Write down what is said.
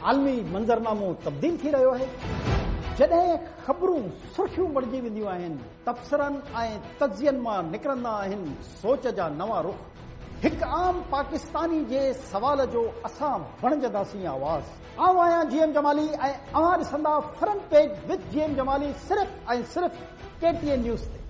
आलमी मंज़रनामो तब्दील थी रहियो आहे। जॾहिं ख़बरूं सुर्खियूं बणिजी वेंदियूं आहिनि, तबसरनि ऐं तज़ियनि मां निकिरंदा आहिनि सोच जा नवां रुख। हिकु आम पाकिस्तानी जे सवाल जो असां बणजंदासीं आवाज़। आउं आहियां जीएम जमाली ऐं अवां ॾिसंदा front page with GM Jamali सिर्फ़ ऐं सिर्फ़ KTN न्यूज़ ते।